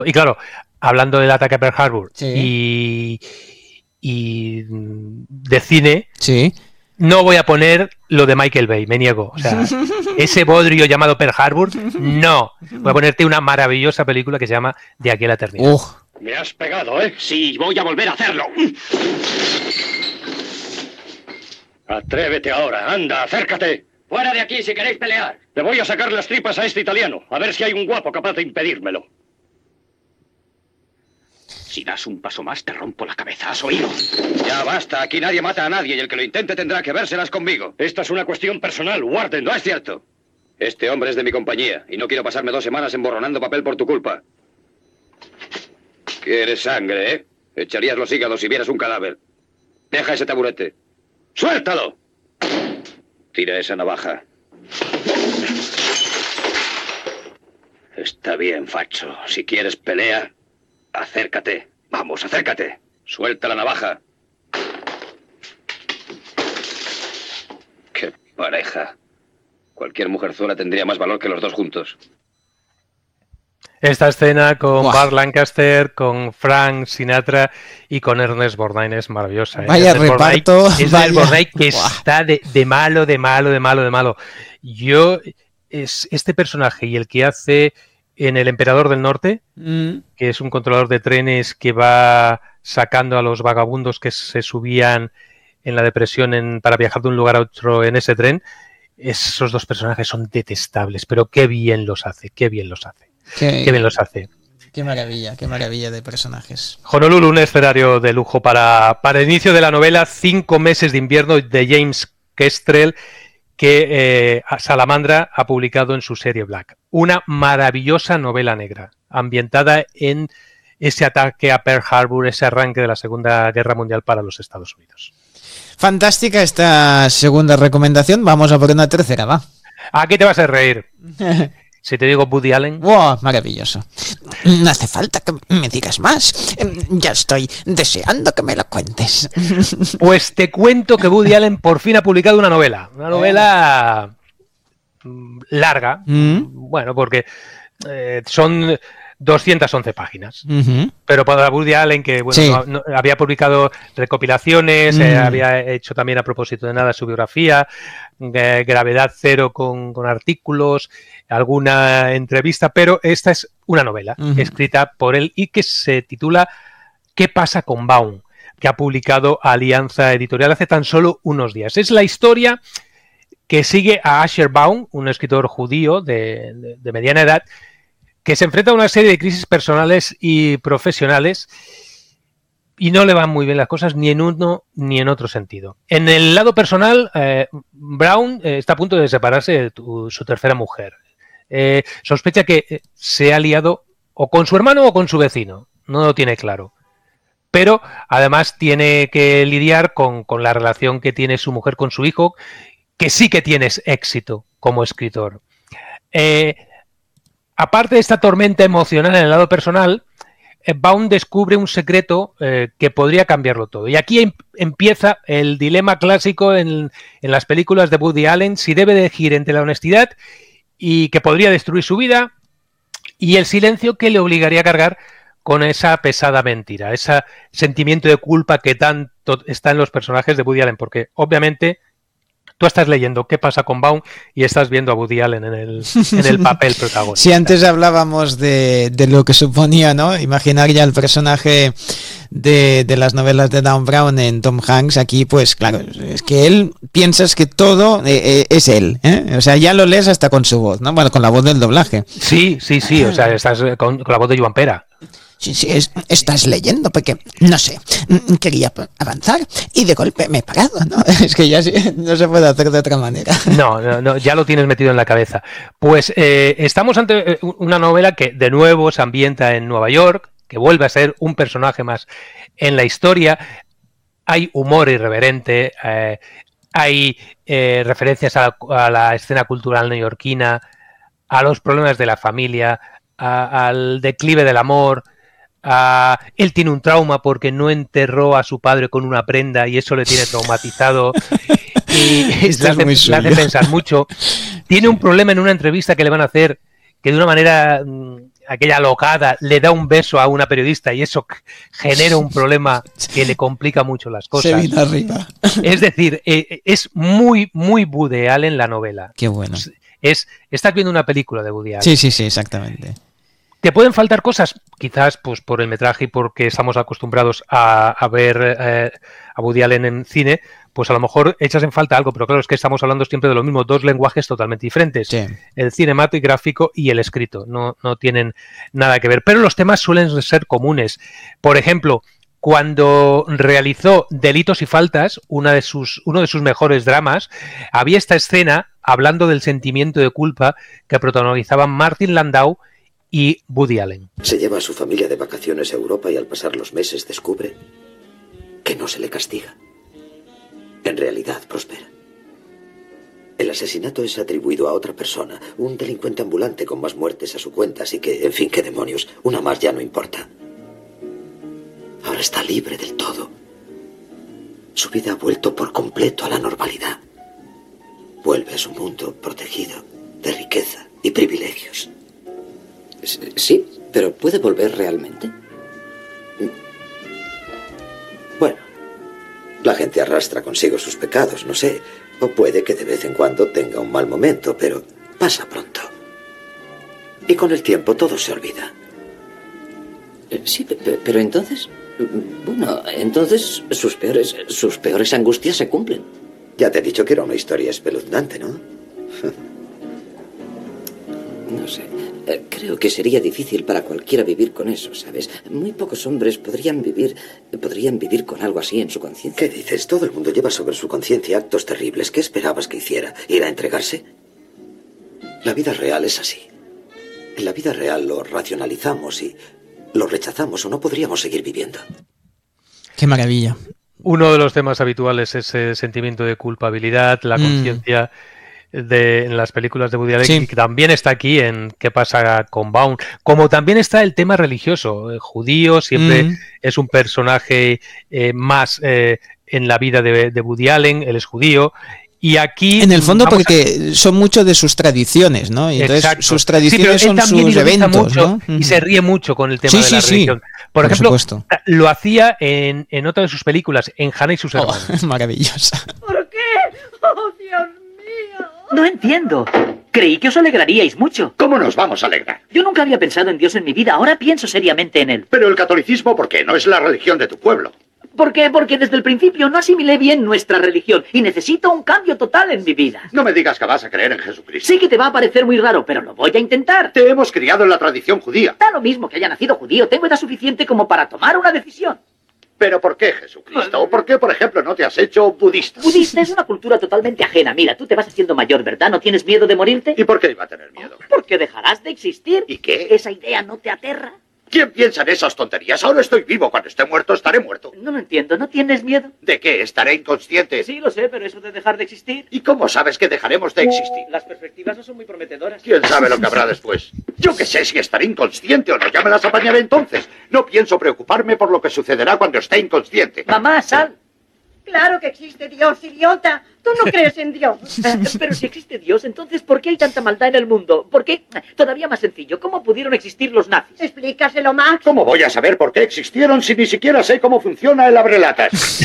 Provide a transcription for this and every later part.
Y claro, hablando del ataque a Pearl Harbor Sí. y de cine, Sí. no voy a poner lo de Michael Bay, me niego. O sea, ese bodrio llamado Pearl Harbor, no. Voy a ponerte una maravillosa película que se llama De aquí a la eternidad. Me has pegado, ¿eh? Sí, voy a volver a hacerlo. Atrévete ahora, anda, acércate. Fuera de aquí si queréis pelear. Le voy a sacar las tripas a este italiano, a ver si hay un guapo capaz de impedírmelo. Si das un paso más, te rompo la cabeza, ¿has oído? Ya basta, aquí nadie mata a nadie y el que lo intente tendrá que vérselas conmigo. Esta es una cuestión personal, guárdenlo. No es cierto. Este hombre es de mi compañía y no quiero pasarme 2 semanas emborronando papel por tu culpa. ¿Quieres sangre, eh? Echarías los hígados si vieras un cadáver. Deja ese taburete. ¡Suéltalo! Tira esa navaja. Está bien, facho. Si quieres pelea, acércate. Vamos, acércate. Suelta la navaja. ¡Qué pareja! Cualquier mujerzuela tendría más valor que los dos juntos. Esta escena con Burt Lancaster, con Frank Sinatra y con Ernest Borgnine es maravillosa. Vaya Ernest reparto. Ernest Borgnine que está de malo. Este personaje y el que hace en El Emperador del Norte, que es un controlador de trenes que va sacando a los vagabundos que se subían en la depresión para viajar de un lugar a otro en ese tren, esos dos personajes son detestables, pero qué bien los hace. Qué bien los hace. Qué maravilla de personajes. Honolulu, un escenario de lujo para el inicio de la novela 5 meses de invierno de James Kestrel, que Salamandra ha publicado en su serie Black. Una maravillosa novela negra, ambientada en ese ataque a Pearl Harbor, ese arranque de la Segunda Guerra Mundial para los Estados Unidos. Fantástica esta segunda recomendación. Vamos a por una tercera, va. Aquí te vas a reír. Si te digo Woody Allen. ¡Wow! Maravilloso. No hace falta que me digas más. Ya estoy deseando que me lo cuentes. Pues te cuento que Woody Allen por fin ha publicado una novela. Una novela larga. Bueno, porque son 211 páginas. Pero para Woody Allen, que bueno, sí. no, había publicado recopilaciones, había hecho también a propósito de nada su biografía, Gravedad Cero con artículos, alguna entrevista, pero esta es una novela escrita por él y que se titula ¿Qué pasa con Baum?, que ha publicado Alianza Editorial hace tan solo unos días. Es la historia que sigue a Asher Baum, un escritor judío de mediana edad, que se enfrenta a una serie de crisis personales y profesionales y no le van muy bien las cosas ni en uno ni en otro sentido. En el lado personal, Brown está a punto de separarse de su tercera mujer. Sospecha que se ha liado o con su hermano o con su vecino, no lo tiene claro. Pero además tiene que lidiar con la relación que tiene su mujer con su hijo, que sí que tiene éxito como escritor. Aparte de esta tormenta emocional en el lado personal, Baum descubre un secreto que podría cambiarlo todo. Y aquí empieza el dilema clásico en las películas de Woody Allen, si debe elegir entre la honestidad y que podría destruir su vida y el silencio que le obligaría a cargar con esa pesada mentira, ese sentimiento de culpa que tanto está en los personajes de Woody Allen, porque obviamente tú estás leyendo qué pasa con Baum y estás viendo a Woody Allen en el papel protagonista. Si antes hablábamos de lo que suponía, ¿no? Imaginar ya el personaje de las novelas de Dan Brown en Tom Hanks, aquí pues claro, es que él piensas que todo es él, ¿eh? O sea, ya lo lees hasta con su voz, ¿no? Bueno, con la voz del doblaje. Sí, o sea, estás con la voz de Joan Pera. Sí, estás leyendo porque, no sé, quería avanzar y de golpe me he parado, ¿no? Es que ya no se puede hacer de otra manera. No, ya lo tienes metido en la cabeza. Pues estamos ante una novela que de nuevo se ambienta en Nueva York, que vuelve a ser un personaje más en la historia. Hay humor irreverente, hay referencias a la escena cultural neoyorquina, a los problemas de la familia, al declive del amor. Él tiene un trauma porque no enterró a su padre con una prenda y eso le tiene traumatizado y le hace pensar mucho. Tiene un problema en una entrevista que le van a hacer que de una manera aquella locada, le da un beso a una periodista y eso genera un problema que le complica mucho las cosas. Se vino arriba. Es decir, es muy, muy Woody Allen la novela. Qué bueno. Estás viendo una película de Woody Allen. Sí, exactamente. ¿Te pueden faltar cosas? Quizás pues por el metraje y porque estamos acostumbrados a ver a Woody Allen en cine, pues a lo mejor echas en falta algo, pero claro, es que estamos hablando siempre de lo mismo, dos lenguajes totalmente diferentes. Sí. El cinematográfico y el escrito, no tienen nada que ver, pero los temas suelen ser comunes. Por ejemplo, cuando realizó Delitos y Faltas, uno de sus mejores dramas, había esta escena hablando del sentimiento de culpa que protagonizaban Martin Landau y Woody Allen. Se lleva a su familia de vacaciones a Europa y al pasar los meses descubre que no se le castiga. En realidad prospera. El asesinato es atribuido a otra persona, un delincuente ambulante con más muertes a su cuenta, así que, en fin, qué demonios, una más ya no importa. Ahora está libre del todo. Su vida ha vuelto por completo a la normalidad. Vuelve a su mundo protegido de riqueza y privilegios. Sí, pero ¿puede volver realmente? Bueno, la gente arrastra consigo sus pecados, no sé. O puede que de vez en cuando tenga un mal momento, pero pasa pronto. Y con el tiempo todo se olvida. Sí, pero entonces... Bueno, entonces sus peores angustias se cumplen. Ya te he dicho que era una historia espeluznante, ¿no? No sé. Creo que sería difícil para cualquiera vivir con eso, ¿sabes? Muy pocos hombres podrían vivir con algo así en su conciencia. ¿Qué dices? Todo el mundo lleva sobre su conciencia actos terribles. ¿Qué esperabas que hiciera? ¿Ir a entregarse? La vida real es así. En la vida real lo racionalizamos y lo rechazamos o no podríamos seguir viviendo. Qué maravilla. Uno de los temas habituales es el sentimiento de culpabilidad, la conciencia en las películas de Woody Allen, Sí. que también está aquí en ¿Qué pasa con Baum? Como también está el tema religioso. El judío siempre es un personaje más en la vida de Woody Allen, él es judío. Y aquí en el fondo porque son muchos de sus tradiciones, ¿no? Y entonces exacto. sus tradiciones son sus eventos, mucho, ¿no? Y se ríe mucho con el tema de la religión. Por ejemplo, supuesto. lo hacía en otra de sus películas, en Hannah y sus hermanos. Maravillosa. ¿Por qué? ¡Oh, Dios mío! No entiendo. Creí que os alegraríais mucho. ¿Cómo nos vamos a alegrar? Yo nunca había pensado en Dios en mi vida, ahora pienso seriamente en él. Pero el catolicismo, ¿por qué? No es la religión de tu pueblo. ¿Por qué? Porque desde el principio no asimilé bien nuestra religión y necesito un cambio total en mi vida. No me digas que vas a creer en Jesucristo. Sé que te va a parecer muy raro, pero lo voy a intentar. Te hemos criado en la tradición judía. Da lo mismo que haya nacido judío, tengo edad suficiente como para tomar una decisión. ¿Pero por qué Jesucristo? ¿O por qué, por ejemplo, no te has hecho budista? Budista es una cultura totalmente ajena. Mira, tú te vas haciendo mayor, ¿verdad? ¿No tienes miedo de morirte? ¿Y por qué iba a tener miedo? Porque dejarás de existir. ¿Y qué? ¿Esa idea no te aterra? ¿Quién piensa en esas tonterías? Ahora estoy vivo. Cuando esté muerto, estaré muerto. No lo entiendo, ¿no tienes miedo? ¿De qué? ¿Estaré inconsciente? Sí, lo sé, pero eso de dejar de existir... ¿Y cómo sabes que dejaremos de existir? Las perspectivas no son muy prometedoras. ¿Quién sabe lo que habrá después? Yo qué sé si estaré inconsciente o no. Ya me las apañaré entonces. No pienso preocuparme por lo que sucederá cuando esté inconsciente. Mamá, sal. Claro que existe Dios, idiota. Tú no crees en Dios. Pero si existe Dios, entonces ¿por qué hay tanta maldad en el mundo? ¿Por qué? Todavía más sencillo, ¿cómo pudieron existir los nazis? Explícaselo, Max. ¿Cómo voy a saber por qué existieron si ni siquiera sé cómo funciona el abrelatas?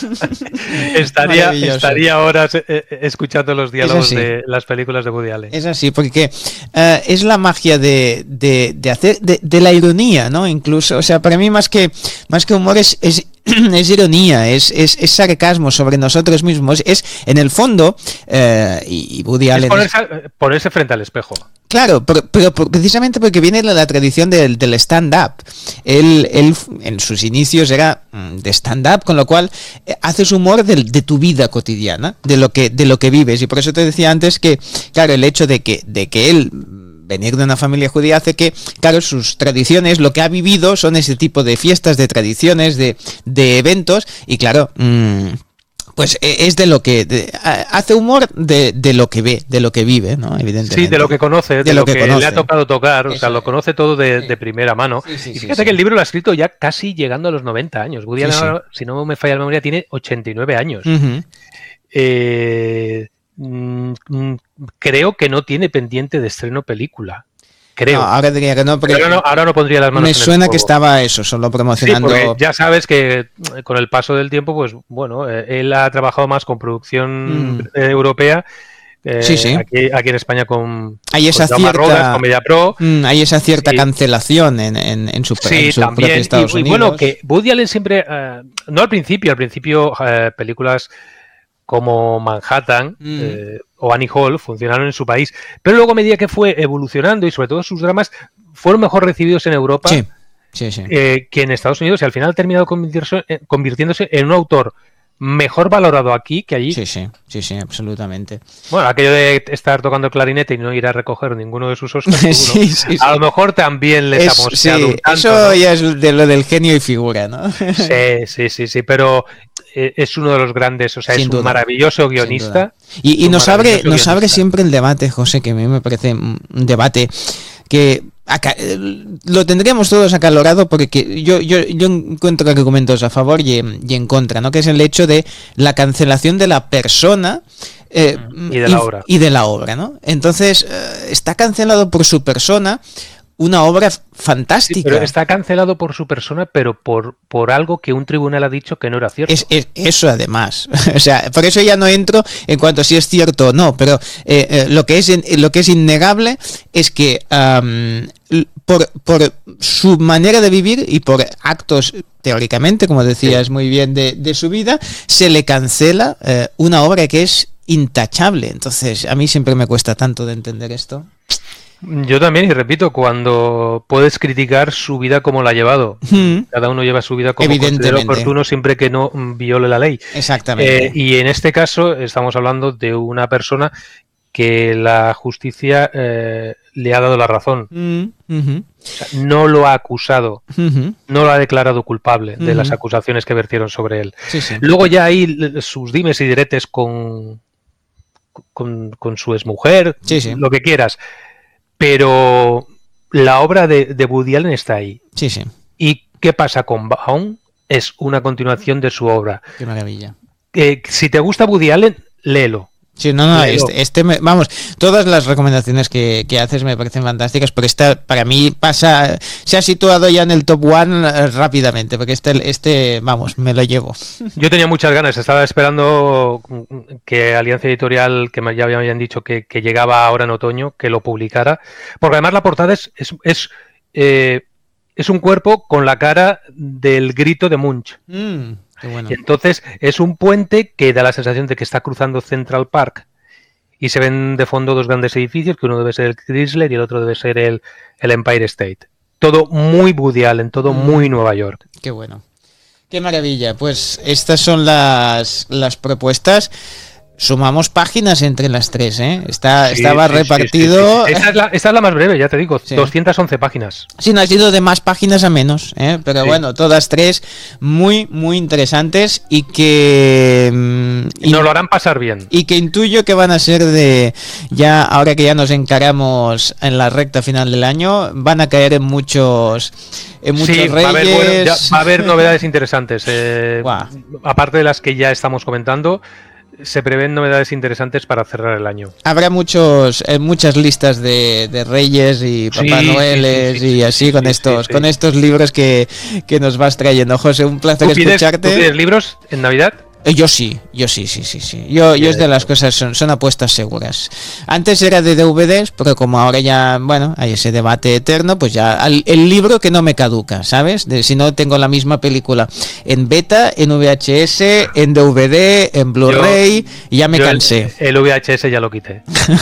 estaría horas escuchando los diálogos así. de las películas de Woody Allen. Es así, porque es la magia de hacer, de la ironía, ¿no? Incluso, o sea, para mí más que humor es ironía, es sarcasmo sobre nosotros mismos, es en el fondo, y Woody Allen... Ponerse frente al espejo. Claro, pero precisamente porque viene de la tradición del stand-up. Él en sus inicios era de stand-up, con lo cual haces humor de tu vida cotidiana, de lo que vives. Y por eso te decía antes que, claro, el hecho de que él venir de una familia judía hace que, claro, sus tradiciones, lo que ha vivido son ese tipo de fiestas, de tradiciones, de eventos, y claro, pues es de lo que hace humor de lo que ve, de lo que vive, ¿no? Evidentemente. Sí, de lo que conoce, de lo que conoce. le ha tocado tocar, o Eso sea, lo conoce todo de primera mano. Sí, y fíjate que el libro lo ha escrito ya casi llegando a los 90 años. Woody Allen, ahora, si no me falla la memoria, tiene 89 años. Uh-huh. Creo que no tiene pendiente de estreno película. creo. No, ahora diría que no, porque Ahora no pondría las manos me en el suena fuego. que estaba eso, solo promocionando. Sí, porque ya sabes que con el paso del tiempo, pues bueno, él ha trabajado más con producción europea. Sí. Aquí en España con esa Jaume Rodas, con MediaPro. Hay esa cierta cancelación en su Sí, propio también. Estados Y Unidos. bueno, que Woody Allen siempre, no al principio películas como Manhattan o Annie Hall funcionaron en su país, pero luego a medida que fue evolucionando y sobre todo sus dramas fueron mejor recibidos en Europa Sí. que en Estados Unidos, y al final ha terminado convirtiéndose en un autor mejor valorado aquí que allí. Sí, absolutamente. Bueno, aquello de estar tocando el clarinete y no ir a recoger ninguno de sus Oscars, sí. a lo mejor también les ha mostrado un tanto, eso, ¿no? Ya es de lo del genio y figura, ¿no? Sí, pero es uno de los grandes, o sea, Sin es duda, un maravilloso guionista. Y nos abre siempre el debate, José, que a mí me parece un debate que lo tendríamos todos acalorado, porque yo encuentro argumentos a favor y en contra, ¿no? Que es el hecho de la cancelación de la persona y de la obra, ¿no? Entonces, está cancelado por su persona una obra fantástica. Sí, pero está cancelado por su persona, pero por algo que un tribunal ha dicho que no era cierto. Eso además. O sea, por eso ya no entro en cuanto a si es cierto o no, pero lo que es innegable es que por su manera de vivir y por actos, teóricamente, como decías muy bien, de su vida, se le cancela una obra que es intachable. Entonces, a mí siempre me cuesta tanto de entender esto. Yo también, y repito, cuando puedes criticar su vida como la ha llevado, cada uno lleva su vida como considera oportuno siempre que no viole la ley. Exactamente. Y en este caso estamos hablando de una persona que la justicia le ha dado la razón. O sea, no lo ha acusado, no lo ha declarado culpable de las acusaciones que vertieron sobre él. Sí. Luego ya hay sus dimes y diretes con su exmujer, lo que quieras. Pero la obra de Woody Allen está ahí. Sí. ¿Y qué pasa con Baum? Es una continuación de su obra. Qué maravilla. Si te gusta Woody Allen, léelo. Sí, no, vamos, todas las recomendaciones que haces me parecen fantásticas, porque esta para mí se ha situado ya en el top one rápidamente, porque vamos, me lo llevo. Yo tenía muchas ganas, estaba esperando que Alianza Editorial, que ya me habían dicho que llegaba ahora en otoño, que lo publicara, porque además la portada es un cuerpo con la cara del grito de Munch. Qué bueno. Y entonces es un puente que da la sensación de que está cruzando Central Park y se ven de fondo dos grandes edificios, que uno debe ser el Chrysler y el otro debe ser el Empire State. Todo muy Woody Allen, todo muy Nueva York. Qué bueno. Qué maravilla. Pues estas son las propuestas. Sumamos páginas entre las tres, ¿eh? Estaba repartido. Sí. Esta es la más breve, ya te digo, 211 páginas. Sí, no ha sido de más páginas a menos, ¿eh? Pero bueno, todas tres muy, muy interesantes y que... nos lo harán pasar bien. Y que intuyo que van a ser ahora que ya nos encaramos en la recta final del año, van a caer en muchos reyes. Va a haber novedades interesantes. Aparte de las que ya estamos comentando, se prevén novedades interesantes para cerrar el año. Habrá muchas listas de reyes y Papá Noeles y así con estos libros que nos vas trayendo. José, un placer escucharte. ¿Tú pides libros en Navidad? Yo sí. Yo es de las cosas, son apuestas seguras. Antes era de DVDs, pero como ahora ya, bueno, hay ese debate eterno, pues ya el libro que no me caduca, ¿sabes? Si no tengo la misma película en beta, en VHS, en DVD, en Blu-ray, y ya me cansé. El VHS ya lo quité.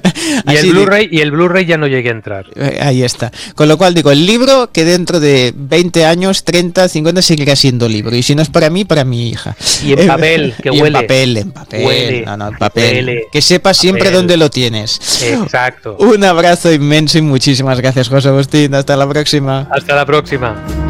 y el Blu-ray ya no llegué a entrar. Ahí está. Con lo cual digo, el libro que dentro de 20 años, 30, 50 seguirá siendo libro. Y si no es para mí, para mi hija. Y en papel. Que huele. En papel. Huele. No, en papel. Huele. Que sepas siempre dónde lo tienes. Exacto. Un abrazo inmenso y muchísimas gracias, José Agustín. Hasta la próxima. Hasta la próxima.